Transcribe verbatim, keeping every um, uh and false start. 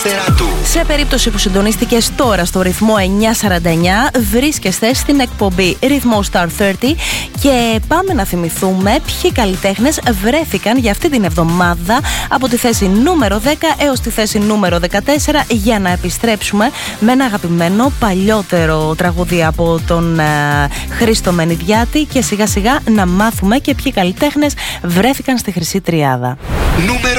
τέσσερα του. Σε περίπτωση που συντονίστηκες τώρα στο ρυθμό εννιακόσια σαράντα εννιά, βρίσκεστε στην εκπομπή Ρυθμό Star τριάντα και πάμε να θυμηθούμε ποιοι καλλιτέχνες βρέθηκαν για αυτή την εβδομάδα από τη θέση νούμερο δέκα έως τη θέση νούμερο δεκατέσσερα, για να επιστρέψουμε με ένα αγαπημένο παλιότερο τραγούδι από τον uh, Χρήστο Μενιδιάτη και σιγά σιγά να μάθουμε και ποιοι καλλιτέχνες βρέθηκαν στη Χρυσή Τριάδα. Νούμερο